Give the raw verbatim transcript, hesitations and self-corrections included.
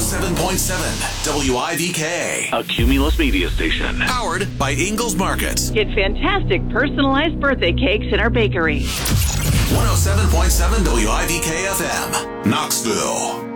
seven point seven W I V K. A Cumulus media station. Powered by Ingles Market. Get fantastic personalized birthday cakes in our bakery. one oh seven point seven W I V K F M, Knoxville.